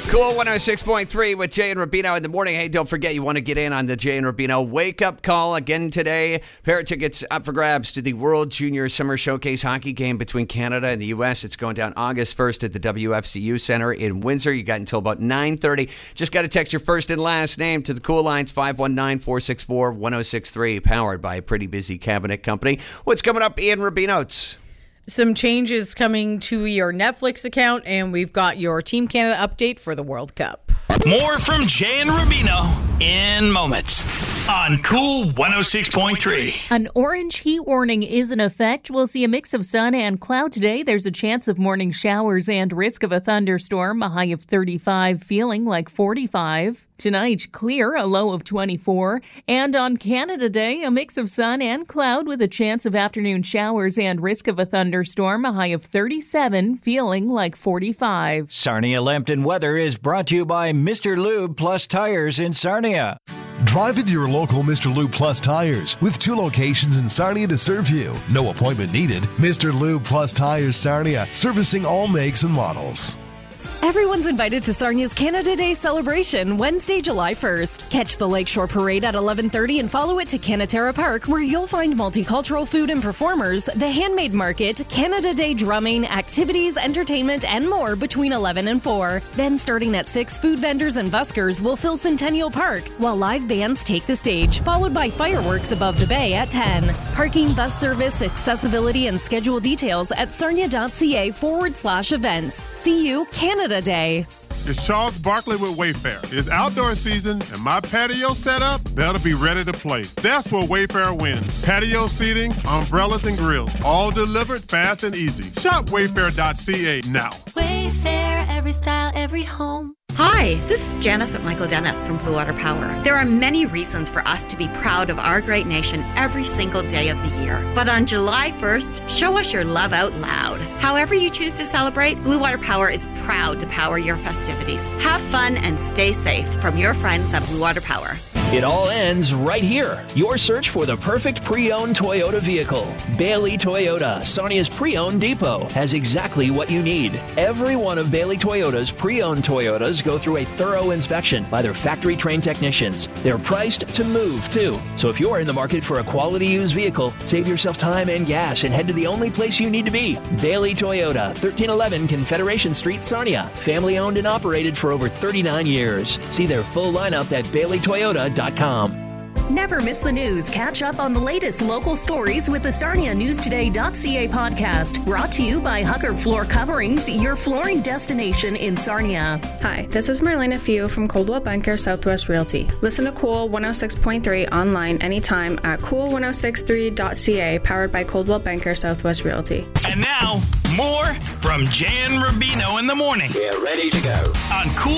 Cool 106.3 with Jay and Rubino in the morning. Hey, don't forget you want to get in on the Jay and Rubino wake-up call again today. Pair of tickets up for grabs to the World Junior Summer Showcase hockey game between Canada and the U.S. It's going down August 1st at the WFCU Center in Windsor. You got until about 9:30. Just got to text your first and last name to the Cool Lines 519-464-1063, powered by a pretty busy cabinet company. What's coming up, Ian Rubino's? Some changes coming to your Netflix account, and we've got your Team Canada update for the World Cup. More from Jay and Rubino in moments on Cool 106.3. An orange heat warning is in effect. We'll see a mix of sun and cloud today. There's a chance of morning showers and risk of a thunderstorm, a high of 35, feeling like 45. Tonight, clear, a low of 24. And on Canada Day, a mix of sun and cloud with a chance of afternoon showers and risk of a thunderstorm, a high of 37, feeling like 45. Sarnia Lambton weather is brought to you by Mr. Lube Plus Tires in Sarnia. Drive into your local Mr. Lube Plus Tires with 2 locations in Sarnia to serve you. No appointment needed. Mr. Lube Plus Tires Sarnia, servicing all makes and models. Everyone's invited to Sarnia's Canada Day celebration Wednesday, July 1st. Catch the Lakeshore Parade at 11:30 and follow it to Canatera Park, where you'll find multicultural food and performers, the Handmade Market, Canada Day drumming, activities, entertainment, and more between 11 and 4. Then starting at 6, food vendors and buskers will fill Centennial Park, while live bands take the stage, followed by fireworks above the bay at 10. Parking, bus service, accessibility, and schedule details at sarnia.ca/events. See you, Canada Day. It's Charles Barkley with Wayfair. It's outdoor season, and my patio setup better be ready to play. That's where Wayfair wins. Patio seating, umbrellas, and grills, all delivered fast and easy. Shop wayfair.ca now. Wayfair, every style, every home. Hi, this is Janice at Michael Dennis from Blue Water Power. There are many reasons for us to be proud of our great nation every single day of the year. But on July 1st, show us your love out loud. However you choose to celebrate, Blue Water Power is proud to power your festivities. Have fun and stay safe from your friends at Blue Water Power. It all ends right here. Your search for the perfect pre-owned Toyota vehicle. Bailey Toyota, Sarnia's pre-owned depot, has exactly what you need. Every one of Bailey Toyota's pre-owned Toyotas go through a thorough inspection by their factory-trained technicians. They're priced to move, too. So if you're in the market for a quality used vehicle, save yourself time and gas and head to the only place you need to be. Bailey Toyota, 1311 Confederation Street, Sarnia. Family-owned and operated for over 39 years. See their full lineup at BaileyToyota.com. Never miss the news. Catch up on the latest local stories with the SarniaNewsToday.ca podcast. Brought to you by Hucker Floor Coverings, your flooring destination in Sarnia. Hi, this is Marlena Fio from Coldwell Banker Southwest Realty. Listen to Cool 106.3 online anytime at cool1063.ca, powered by Coldwell Banker Southwest Realty. And now, more from Jay and Rubino in the morning. We're ready to go on Cool